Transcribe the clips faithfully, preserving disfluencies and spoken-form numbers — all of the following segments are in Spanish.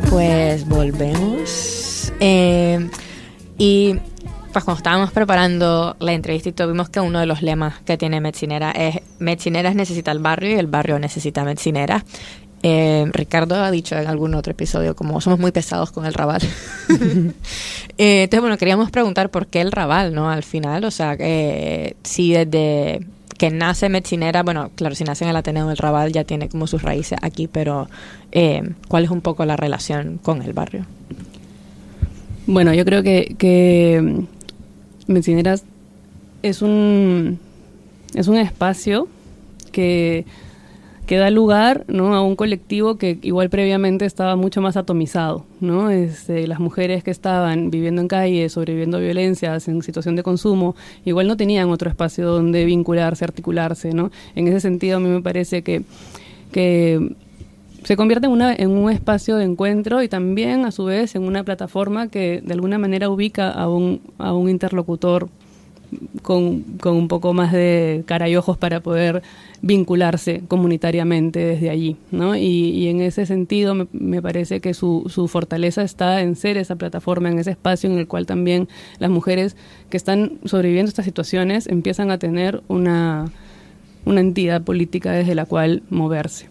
Pues volvemos. Eh, y pues cuando estábamos preparando la entrevista, vimos que uno de los lemas que tiene Metzineras es Metzineras necesita el barrio y el barrio necesita Metzineras. Eh, Ricardo ha dicho en algún otro episodio como somos muy pesados con el Raval. eh, entonces, bueno, queríamos preguntar por qué el Raval, ¿no? Al final, o sea, eh, si desde que nace Metzineras, bueno, claro, si nace en el Ateneo del Raval ya tiene como sus raíces aquí, pero eh, ¿cuál es un poco la relación con el barrio? Bueno, yo creo que, que Metzineras es un, es un espacio que... que da lugar, ¿no?, a un colectivo que igual previamente estaba mucho más atomizado, ¿no? Este, las mujeres que estaban viviendo en calle, sobreviviendo a violencias, en situación de consumo, igual no tenían otro espacio donde vincularse, articularse, ¿no? En ese sentido, a mí me parece que, que se convierte en, una, en un espacio de encuentro y también, a su vez, en una plataforma que de alguna manera ubica a un, a un interlocutor Con, con un poco más de cara y ojos para poder vincularse comunitariamente desde allí, ¿no? Y, y en ese sentido me, me parece que su, su fortaleza está en ser esa plataforma, en ese espacio en el cual también las mujeres que están sobreviviendo estas situaciones empiezan a tener una, una entidad política desde la cual moverse.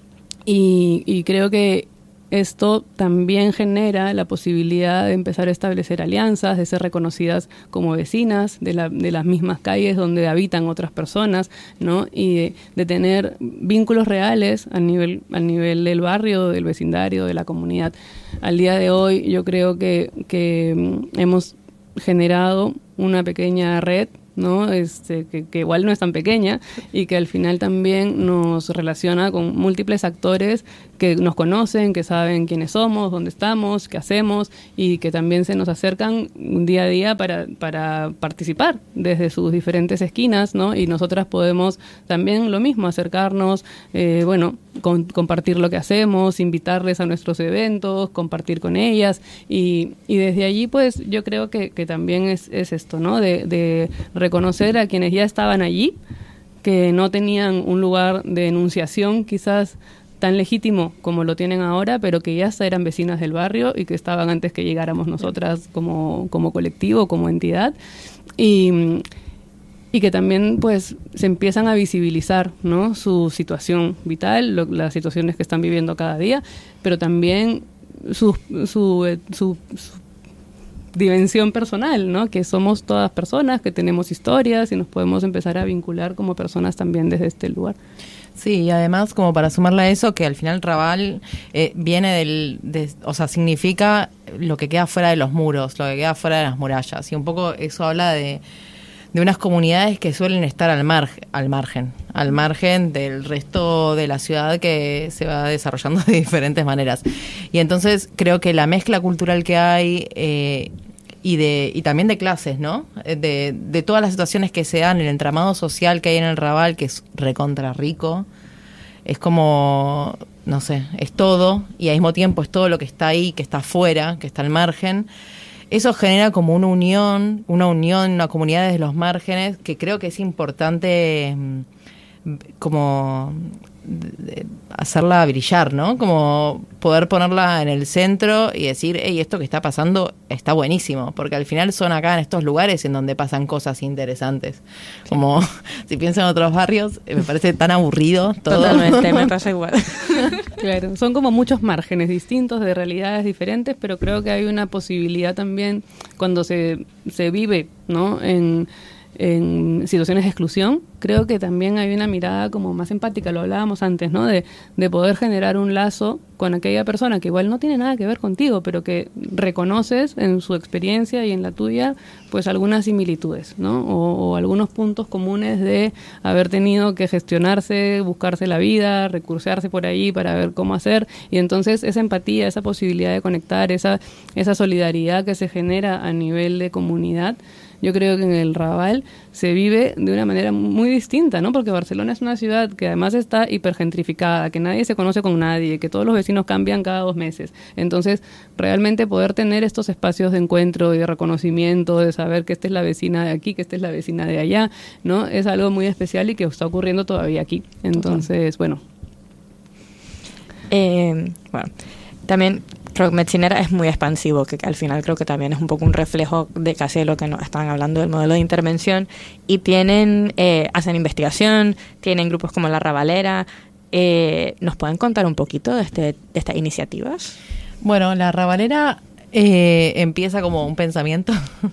Y, y creo que esto también genera la posibilidad de empezar a establecer alianzas, de ser reconocidas como vecinas de, la, de las mismas calles donde habitan otras personas, ¿no? Y de, de tener vínculos reales a nivel, a nivel del barrio, del vecindario, de la comunidad. Al día de hoy yo creo que, que hemos generado una pequeña red, ¿no? Este, que, que igual no es tan pequeña y que al final también nos relaciona con múltiples actores que nos conocen, que saben quiénes somos, dónde estamos, qué hacemos y que también se nos acercan día a día para, para participar desde sus diferentes esquinas, ¿no? Y nosotras podemos también lo mismo, acercarnos, eh, bueno, con, compartir lo que hacemos, invitarles a nuestros eventos, compartir con ellas y, y desde allí pues yo creo que, que también es, es esto, ¿no? De, de reconocer a quienes ya estaban allí, que no tenían un lugar de enunciación quizás tan legítimo como lo tienen ahora, pero que ya hasta eran vecinas del barrio y que estaban antes que llegáramos nosotras como, como colectivo, como entidad, y, y que también pues se empiezan a visibilizar, ¿no?, su situación vital, lo, las situaciones que están viviendo cada día, pero también su, su, su, su dimensión personal, ¿no?, que somos todas personas, que tenemos historias y nos podemos empezar a vincular como personas también desde este lugar. Sí, y además, como para sumarle a eso, que al final Raval eh, viene del, de, o sea, significa lo que queda fuera de los muros, lo que queda fuera de las murallas, y un poco eso habla de, de unas comunidades que suelen estar al margen, al margen, al margen del resto de la ciudad que se va desarrollando de diferentes maneras. Y entonces creo que la mezcla cultural que hay eh, y de y también de clases, ¿no? De, de todas las situaciones que se dan, el entramado social que hay en el Raval, que es recontra rico, es como, no sé, es todo, y al mismo tiempo es todo lo que está ahí, que está afuera, que está al margen. Eso genera como una unión, una unión, una comunidad desde los márgenes, que creo que es importante como hacerla brillar, ¿no? Como poder ponerla en el centro y decir, hey, esto que está pasando está buenísimo, porque al final son acá en estos lugares en donde pasan cosas interesantes. Como, si pienso en otros barrios, me parece tan aburrido todo. Totalmente, me pasa igual. Claro, son como muchos márgenes distintos, de realidades diferentes, pero creo que hay una posibilidad también cuando se, se vive, ¿no?, en... en situaciones de exclusión, creo que también hay una mirada como más empática, lo hablábamos antes, ¿no? De, de poder generar un lazo con aquella persona que igual no tiene nada que ver contigo, pero que reconoces en su experiencia y en la tuya, pues algunas similitudes, ¿no? O, o algunos puntos comunes de haber tenido que gestionarse, buscarse la vida, recursearse por ahí para ver cómo hacer, y entonces esa empatía, esa posibilidad de conectar, esa, esa solidaridad que se genera a nivel de comunidad, yo creo que en el Raval se vive de una manera muy distinta, ¿no? Porque Barcelona es una ciudad que además está hipergentrificada, que nadie se conoce con nadie, que todos los vecinos cambian cada dos meses. Entonces, realmente poder tener estos espacios de encuentro y de reconocimiento, de saber que esta es la vecina de aquí, que esta es la vecina de allá, ¿no? Es algo muy especial y que está ocurriendo todavía aquí. Entonces, bueno. Eh, bueno, también Pero Metzinera es muy expansivo, que al final creo que también es un poco un reflejo de casi de lo que nos estaban hablando del modelo de intervención. Y tienen, eh, hacen investigación, tienen grupos como La Rabalera. Eh, ¿Nos pueden contar un poquito de, este, de estas iniciativas? Bueno, La Rabalera eh, empieza como un pensamiento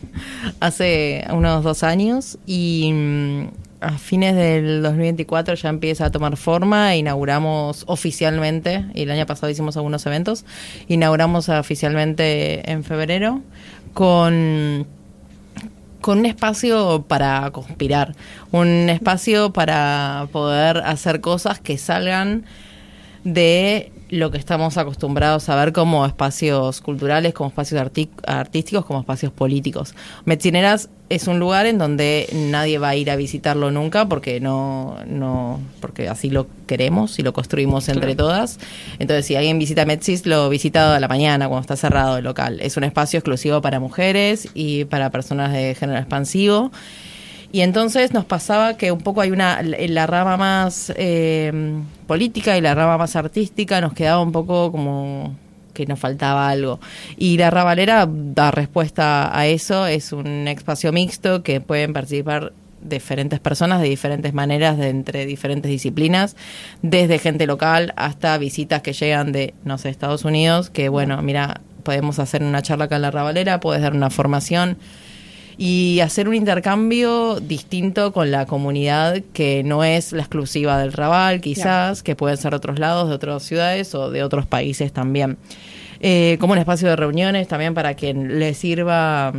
hace unos dos años y mm, a fines del dos mil veinticuatro ya empieza a tomar forma. Inauguramos oficialmente, y el año pasado hicimos algunos eventos, inauguramos oficialmente en febrero con, con un espacio para conspirar, un espacio para poder hacer cosas que salgan de lo que estamos acostumbrados a ver como espacios culturales, como espacios arti- artísticos, como espacios políticos. Metzineras es un lugar en donde nadie va a ir a visitarlo nunca porque no, no, porque así lo queremos y lo construimos entre Claro. todas. Entonces, si alguien visita Metzis, lo visita a la mañana cuando está cerrado el local. Es un espacio exclusivo para mujeres y para personas de género expansivo. Y entonces nos pasaba que un poco hay una, la rama más eh, política y la rama más artística nos quedaba un poco como que nos faltaba algo. Y La Rabalera da respuesta a eso, es un espacio mixto que pueden participar diferentes personas de diferentes maneras, de entre diferentes disciplinas, desde gente local hasta visitas que llegan de, no sé, Estados Unidos, que bueno, mira, podemos hacer una charla acá en La Rabalera, puedes dar una formación y hacer un intercambio distinto con la comunidad que no es la exclusiva del Raval, quizás, yeah. que pueden ser otros lados, de otras ciudades o de otros países también. Eh, como un espacio de reuniones también para quien le sirva,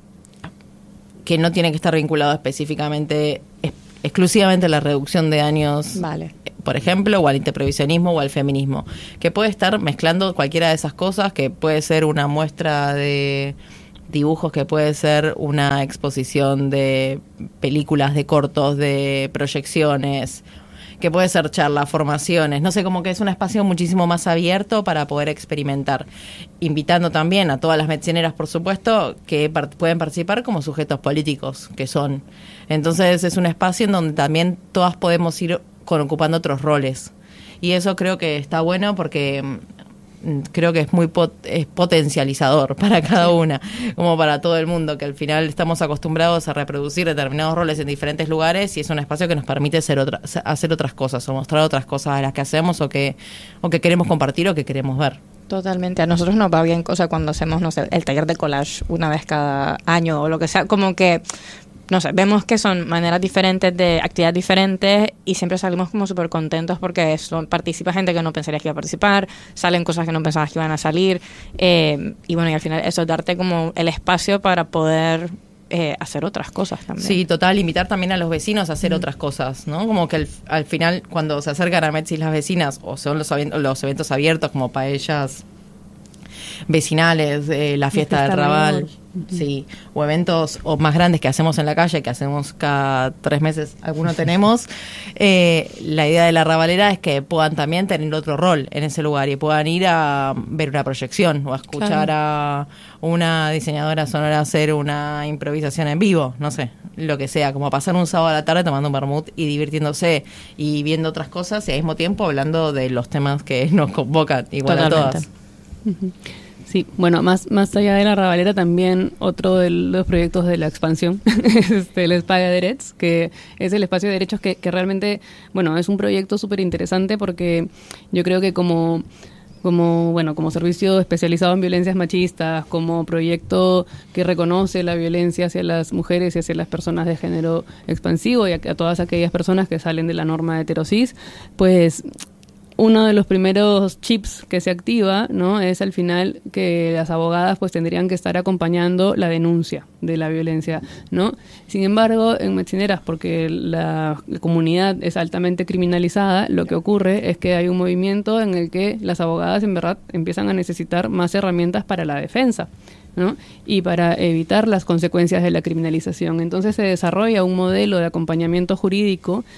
que no tiene que estar vinculado específicamente, es, exclusivamente a la reducción de daños, vale. por ejemplo, o al interprevisionismo o al feminismo, que puede estar mezclando cualquiera de esas cosas, que puede ser una muestra de dibujos, que puede ser una exposición de películas, de cortos, de proyecciones, que puede ser charlas, formaciones, no sé, como que es un espacio muchísimo más abierto para poder experimentar, invitando también a todas las metzineras, por supuesto, que part- pueden participar como sujetos políticos, que son. Entonces es un espacio en donde también todas podemos ir con, ocupando otros roles, y eso creo que está bueno porque creo que es muy pot- es potencializador para cada una, como para todo el mundo, que al final estamos acostumbrados a reproducir determinados roles en diferentes lugares y es un espacio que nos permite ser otra, hacer otras cosas o mostrar otras cosas de las que hacemos o que, o que queremos compartir o que queremos ver. Totalmente, a nosotros nos va bien, o sea, cuando hacemos, no sé, el taller de collage una vez cada año o lo que sea, como que no sé, vemos que son maneras diferentes de actividades diferentes y siempre salimos como súper contentos porque son, participa gente que no pensaría que iba a participar, salen cosas que no pensabas que iban a salir eh, y bueno, y al final eso es darte como el espacio para poder eh, hacer otras cosas también. Sí, total, invitar también a los vecinos a hacer mm. otras cosas, ¿no? Como que al, al final cuando se acercan a Metzis las vecinas o son los, los eventos abiertos como paellas vecinales, eh, la fiesta, fiesta del Raval, uh-huh. sí, o eventos o más grandes que hacemos en la calle, que hacemos cada tres meses, algunos tenemos, eh, la idea de La Rabalera es que puedan también tener otro rol en ese lugar y puedan ir a ver una proyección o a escuchar claro. a una diseñadora sonora hacer una improvisación en vivo, no sé, lo que sea, como pasar un sábado a la tarde tomando un vermut y divirtiéndose y viendo otras cosas y al mismo tiempo hablando de los temas que nos convocan, igual Totalmente. A todas. Uh-huh. Sí, bueno, más más allá de La Rabalera también otro de los proyectos de la expansión es este, el Espai de Drets, que es el espacio de derechos que, que realmente, bueno, es un proyecto súper interesante porque yo creo que como, como, bueno, como servicio especializado en violencias machistas, como proyecto que reconoce la violencia hacia las mujeres y hacia las personas de género expansivo y a, a todas aquellas personas que salen de la norma heterosis, pues uno de los primeros chips que se activa, ¿no? Es al final que las abogadas pues tendrían que estar acompañando la denuncia de la violencia, ¿no? Sin embargo, en Metzineras, porque la comunidad es altamente criminalizada, lo que ocurre es que hay un movimiento en el que las abogadas en verdad empiezan a necesitar más herramientas para la defensa, ¿no? Y para evitar las consecuencias de la criminalización. Entonces se desarrolla un modelo de acompañamiento jurídico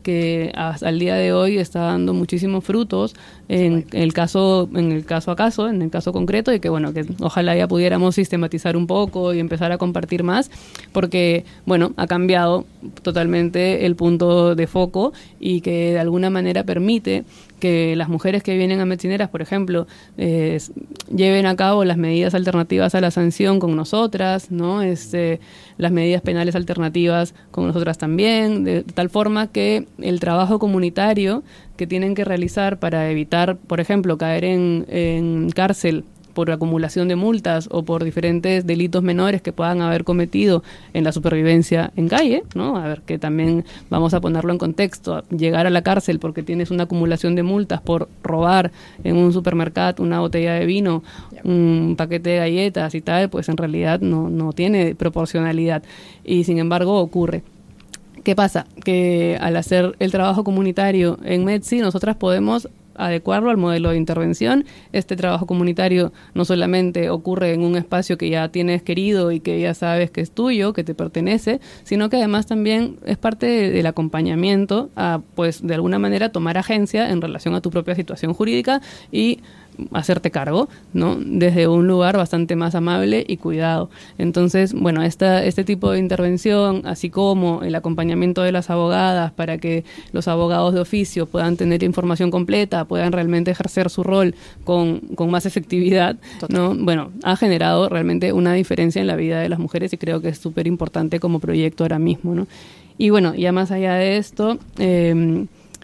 que hasta el día de hoy está dando muchísimos frutos en el caso en el caso a caso, en el caso concreto, y que bueno, que ojalá ya pudiéramos sistematizar un poco y empezar a compartir más, porque bueno, ha cambiado totalmente el punto de foco y que de alguna manera permite que las mujeres que vienen a Medcineras, por ejemplo, eh, lleven a cabo las medidas alternativas a la sanción con nosotras, ¿no? Este, las medidas penales alternativas con nosotras también, de tal forma que el trabajo comunitario que tienen que realizar para evitar, por ejemplo, caer en, en cárcel por acumulación de multas o por diferentes delitos menores que puedan haber cometido en la supervivencia en calle, ¿no? A ver, que también vamos a ponerlo en contexto. Llegar a la cárcel porque tienes una acumulación de multas por robar en un supermercado una botella de vino, un paquete de galletas y tal, pues en realidad no, no tiene proporcionalidad. Y sin embargo ocurre. ¿Qué pasa? Que al hacer el trabajo comunitario en Medci, nosotras podemos adecuarlo al modelo de intervención. Este trabajo comunitario no solamente ocurre en un espacio que ya tienes querido y que ya sabes que es tuyo, que te pertenece, sino que además también es parte de, del acompañamiento a, pues, de alguna manera tomar agencia en relación a tu propia situación jurídica y hacerte cargo, ¿no? Desde un lugar bastante más amable y cuidado. Entonces, bueno, esta, este tipo de intervención, así como el acompañamiento de las abogadas para que los abogados de oficio puedan tener información completa, puedan realmente ejercer su rol con, con más efectividad, ¿no? Bueno, ha generado realmente una diferencia en la vida de las mujeres y creo que es súper importante como proyecto ahora mismo, ¿no? Y bueno, ya más allá de esto, eh,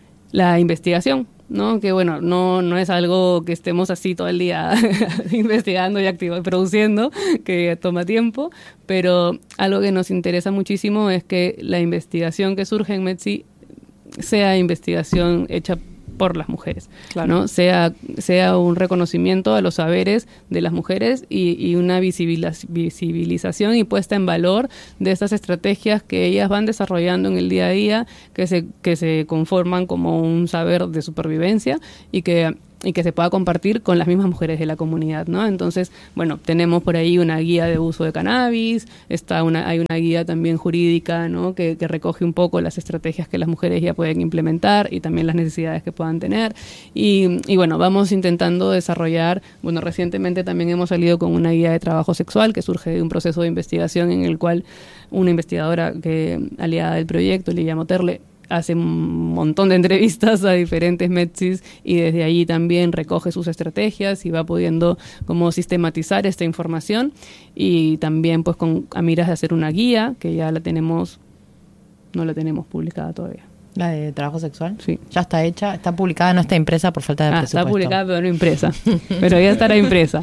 la investigación, ¿no? Que bueno, no, no es algo que estemos así todo el día investigando y activo, produciendo, que toma tiempo, pero algo que nos interesa muchísimo es que la investigación que surge en Medci sea investigación hecha por las mujeres, claro, ¿no? Sea, sea un reconocimiento a los saberes de las mujeres y, y una visibiliz- visibilización y puesta en valor de estas estrategias que ellas van desarrollando en el día a día, que se, que se conforman como un saber de supervivencia y que y que se pueda compartir con las mismas mujeres de la comunidad, ¿no? Entonces, bueno, tenemos por ahí una guía de uso de cannabis, está una, hay una guía también jurídica, ¿no? Que, que recoge un poco las estrategias que las mujeres ya pueden implementar y también las necesidades que puedan tener. Y, y bueno, vamos intentando desarrollar, bueno, recientemente también hemos salido con una guía de trabajo sexual que surge de un proceso de investigación en el cual una investigadora que aliada del proyecto, Lilia Moterle, hace un montón de entrevistas a diferentes Medcis y desde allí también recoge sus estrategias y va pudiendo como sistematizar esta información y también pues con a miras de hacer una guía que ya la tenemos, no la tenemos publicada todavía. ¿La de trabajo sexual? Sí. Ya está hecha, está publicada, no está impresa por falta de ah, presupuesto. Está publicada pero no impresa, pero ya estará impresa.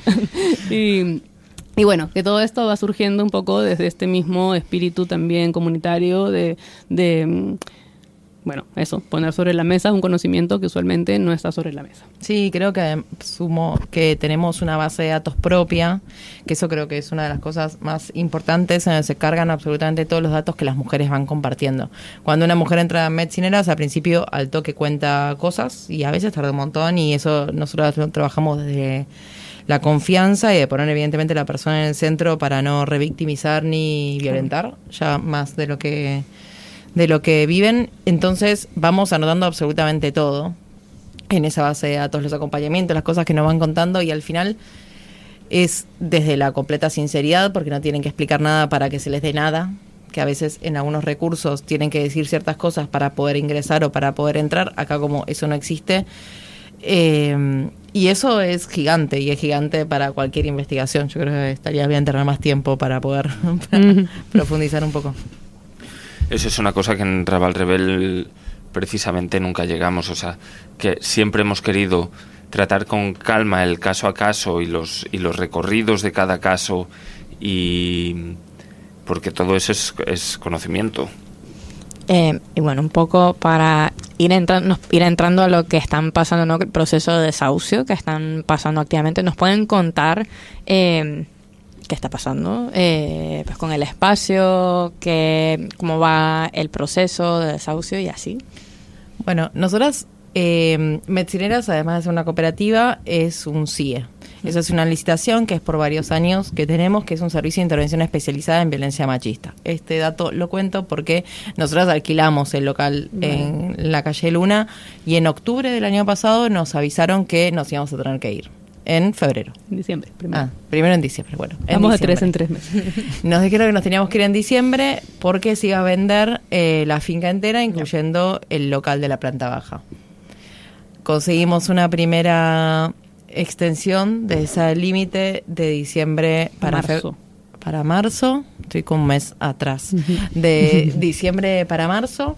y... Y bueno, que todo esto va surgiendo un poco desde este mismo espíritu también comunitario de... de bueno, eso, poner sobre la mesa un conocimiento que usualmente no está sobre la mesa. Sí, creo que sumo que tenemos una base de datos propia, que eso creo que es una de las cosas más importantes, en donde se cargan absolutamente todos los datos que las mujeres van compartiendo. Cuando una mujer entra a Medcineras, al principio al toque cuenta cosas y a veces tarda un montón y eso nosotros trabajamos desde la confianza y de poner evidentemente a la persona en el centro para no revictimizar ni violentar, ya más de lo que... de lo que viven, entonces vamos anotando absolutamente todo en esa base de datos, los acompañamientos, las cosas que nos van contando y al final es desde la completa sinceridad porque no tienen que explicar nada para que se les dé nada, que a veces en algunos recursos tienen que decir ciertas cosas para poder ingresar o para poder entrar, acá como eso no existe, eh, y eso es gigante y es gigante para cualquier investigación. Yo creo que estaría bien tener más tiempo para poder para mm. profundizar un poco. Eso es una cosa que en Raval Rebel precisamente nunca llegamos, o sea, que siempre hemos querido tratar con calma el caso a caso y los y los recorridos de cada caso, y porque todo eso es, es conocimiento. Eh, y bueno, un poco para ir entrando, ir entrando a lo que están pasando, ¿no? El proceso de desahucio que están pasando activamente, ¿nos pueden contar eh, qué está pasando eh, pues con el espacio, que, cómo va el proceso de desahucio y así? Bueno, nosotras, eh, Medcineras, además de ser una cooperativa, es un C I E. Eso es una licitación que es por varios años que tenemos, que es un servicio de intervención especializada en violencia machista. Este dato lo cuento porque nosotros alquilamos el local en la calle Luna y en octubre del año pasado nos avisaron que nos íbamos a tener que ir. En febrero. En diciembre, primero. Ah, primero en diciembre, bueno. Vamos de tres en tres meses. Nos dijeron que nos teníamos que ir en diciembre porque se iba a vender eh, la finca entera, incluyendo el local de la planta baja. Conseguimos una primera extensión de ese límite de diciembre para marzo. Fe- para marzo. Estoy con un mes atrás. De diciembre para marzo.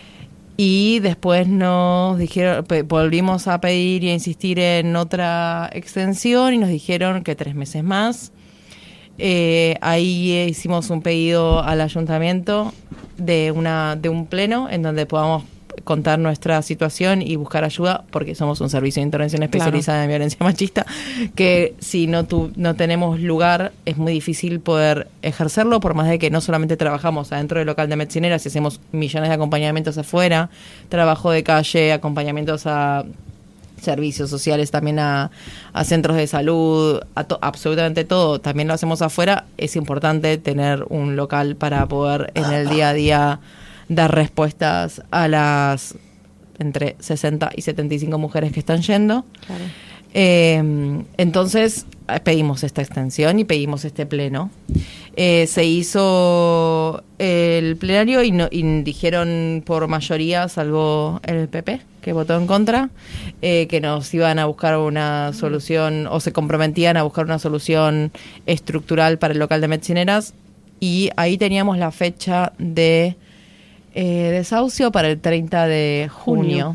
Y después nos dijeron, pe- volvimos a pedir y a insistir en otra extensión y nos dijeron que tres meses más. Eh, ahí eh, hicimos un pedido al ayuntamiento de una de un pleno en donde podamos contar nuestra situación y buscar ayuda, porque somos un servicio de intervención especializada claro. en violencia machista, que si no tu, no tenemos lugar es muy difícil poder ejercerlo, por más de que no solamente trabajamos adentro del local de Metcineras y hacemos millones de acompañamientos afuera, trabajo de calle, acompañamientos a servicios sociales, también a, a centros de salud, a to, absolutamente todo, también lo hacemos afuera. Es importante tener un local para poder en el día a día dar respuestas a las entre sesenta y setenta y cinco mujeres que están yendo. Claro. Eh, entonces pedimos esta extensión y pedimos este pleno. Eh, se hizo el plenario y, no, y dijeron por mayoría, salvo el P P, que votó en contra, eh, que nos iban a buscar una solución, o se comprometían a buscar una solución estructural para el local de Metcineras, y ahí teníamos la fecha de eh, desahucio para el treinta de junio. junio.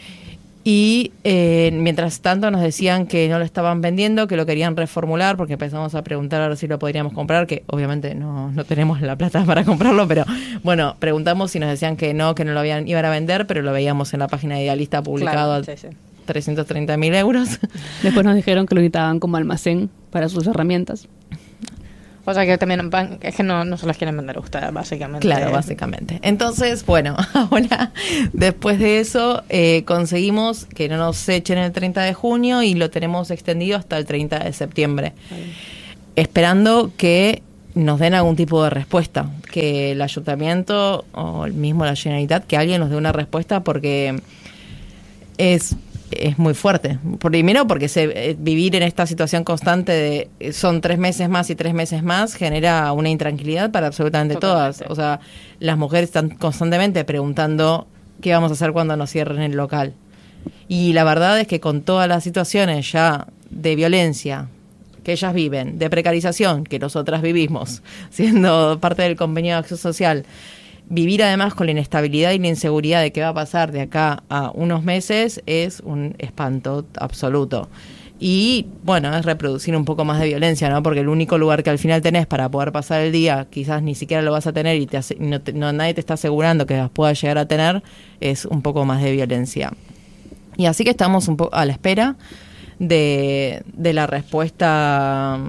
Y eh, mientras tanto nos decían que no lo estaban vendiendo, que lo querían reformular, porque empezamos a preguntar a ver si lo podríamos comprar, que obviamente no, no tenemos la plata para comprarlo, pero bueno, preguntamos y nos decían que no, que no lo habían, iban a vender, pero lo veíamos en la página de Idealista publicado claro, sí, sí. a trescientos treinta mil euros. Después nos dijeron que lo necesitaban como almacén para sus herramientas. O sea que también van, es que no, no se las quieren vender a ustedes, básicamente. Claro, básicamente. Entonces, bueno, ahora, después de eso, eh, conseguimos que no nos echen el treinta de junio y lo tenemos extendido hasta el treinta de septiembre. Vale. Esperando que nos den algún tipo de respuesta, que el ayuntamiento o el mismo la Generalitat, que alguien nos dé una respuesta, porque es... es muy fuerte. Primero porque se, eh, vivir en esta situación constante de eh, son tres meses más y tres meses más genera una intranquilidad para absolutamente Totalmente. todas. O sea, las mujeres están constantemente preguntando qué vamos a hacer cuando nos cierren el local. Y la verdad es que con todas las situaciones ya de violencia que ellas viven, de precarización que nosotras vivimos, siendo parte del convenio de acción social, vivir además con la inestabilidad y la inseguridad de qué va a pasar de acá a unos meses es un espanto absoluto. Y bueno, es reproducir un poco más de violencia, ¿no? Porque el único lugar que al final tenés para poder pasar el día, quizás ni siquiera lo vas a tener y te hace, no, te, no nadie te está asegurando que las puedas llegar a tener, es un poco más de violencia. Y así que estamos un poco a la espera de, de la respuesta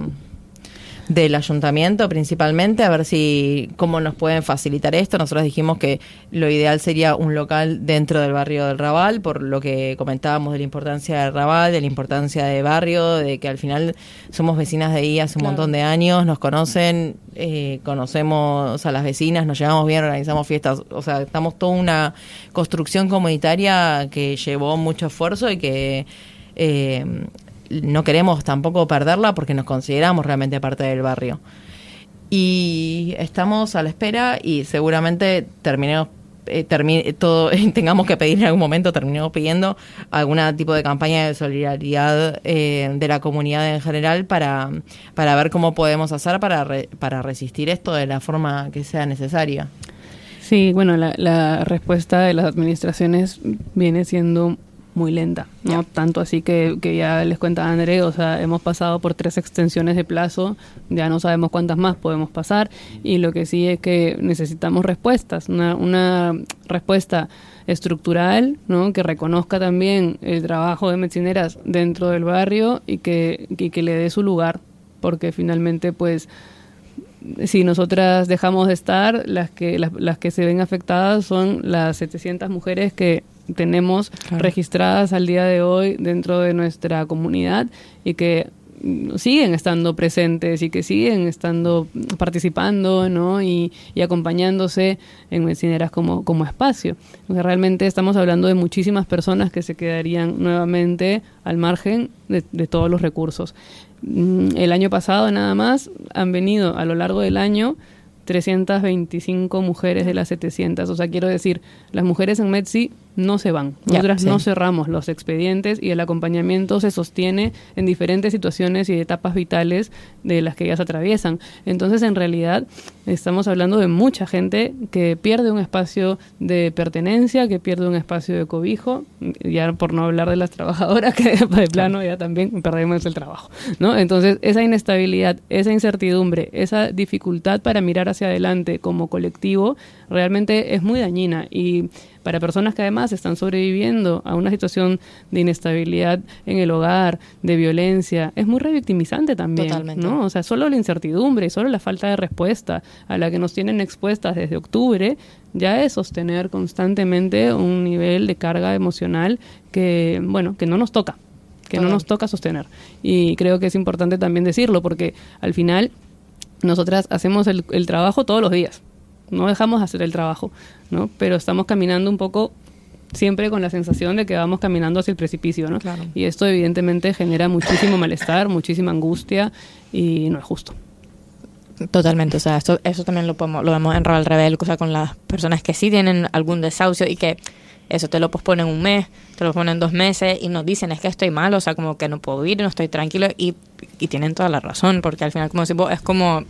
del ayuntamiento principalmente, a ver si cómo nos pueden facilitar esto. Nosotros dijimos que lo ideal sería un local dentro del barrio del Raval, por lo que comentábamos de la importancia del Raval, de la importancia del barrio, de que al final somos vecinas de ahí hace un claro. montón de años, nos conocen, eh, conocemos a las vecinas, nos llevamos bien, organizamos fiestas, o sea, estamos toda una construcción comunitaria que llevó mucho esfuerzo y que eh, no queremos tampoco perderla porque nos consideramos realmente parte del barrio. Y estamos a la espera y seguramente terminemos, eh, termine, todo, tengamos que pedir en algún momento, terminemos pidiendo algún tipo de campaña de solidaridad eh, de la comunidad en general para, para ver cómo podemos hacer para, re, para resistir esto de la forma que sea necesaria. Sí, bueno, la, la respuesta de las administraciones viene siendo muy lenta, ¿no? Yeah. Tanto así que, que ya les cuenta André, o sea, hemos pasado por tres extensiones de plazo, ya no sabemos cuántas más podemos pasar, y lo que sí es que necesitamos respuestas, una, una respuesta estructural, ¿no? Que reconozca también el trabajo de Metcineras dentro del barrio y que, y que le dé su lugar, porque finalmente, pues, si nosotras dejamos de estar, las que, las, las que se ven afectadas son las setecientas mujeres que tenemos claro. registradas al día de hoy dentro de nuestra comunidad y que siguen estando presentes y que siguen estando participando, ¿no? y, y acompañándose en Medicineras como, como espacio. O sea, realmente estamos hablando de muchísimas personas que se quedarían nuevamente al margen de, de todos los recursos. El año pasado nada más han venido a lo largo del año trescientas veinticinco mujeres de las setecientas. O sea, quiero decir, las mujeres en Metsi no se van. Nosotras yeah, sí. no cerramos los expedientes y el acompañamiento se sostiene en diferentes situaciones y etapas vitales de las que ellas atraviesan. Entonces, en realidad, estamos hablando de mucha gente que pierde un espacio de pertenencia, que pierde un espacio de cobijo, ya por no hablar de las trabajadoras, que de plano ya también perdemos el trabajo, ¿no? Entonces, esa inestabilidad, esa incertidumbre, esa dificultad para mirar hacia adelante como colectivo, realmente es muy dañina, y para personas que además están sobreviviendo a una situación de inestabilidad en el hogar, de violencia, es muy revictimizante también. Totalmente. ¿No? O sea, solo la incertidumbre y solo la falta de respuesta a la que nos tienen expuestas desde octubre ya es sostener constantemente un nivel de carga emocional que, bueno, que no nos toca, que Todo. no nos toca sostener. Y creo que es importante también decirlo, porque al final nosotras hacemos el, el trabajo todos los días. No dejamos de hacer el trabajo, ¿no? Pero estamos caminando un poco siempre con la sensación de que vamos caminando hacia el precipicio, ¿no? Claro. Y esto evidentemente genera muchísimo malestar, muchísima angustia, y no es justo. Totalmente, o sea, esto, eso también lo podemos, lo vemos en Raval Rebel, o sea, con las personas que sí tienen algún desahucio y que eso te lo posponen un mes, te lo ponen dos meses y nos dicen, es que estoy mal, o sea, como que no puedo ir, no estoy tranquilo, y, y tienen toda la razón, porque al final, como decimos, es como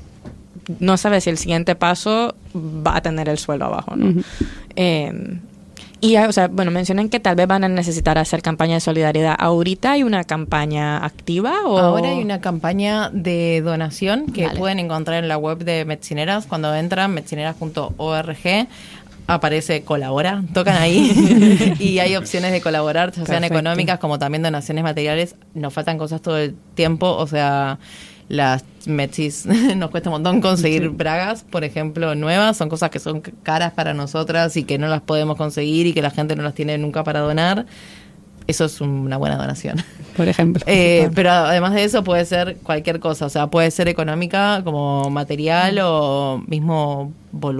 no sabes si el siguiente paso va a tener el suelo abajo, ¿no? Uh-huh. Eh, y, o sea, bueno, mencionan que tal vez van a necesitar hacer campaña de solidaridad. ¿Ahorita hay una campaña activa? ¿O? Ahora hay una campaña de donación que vale. pueden encontrar en la web de Medicineras. Cuando entran, medicineras punto org, aparece colabora, tocan ahí y hay opciones de colaborar, ya sean económicas como también donaciones materiales. Nos faltan cosas todo el tiempo, o sea, las Metsis nos cuesta un montón conseguir sí. bragas, por ejemplo, nuevas, son cosas que son caras para nosotras y que no las podemos conseguir y que la gente no las tiene nunca para donar. Eso es una buena donación, por ejemplo. Eh, pero además de eso puede ser cualquier cosa, o sea, puede ser económica como material o mismo volumen.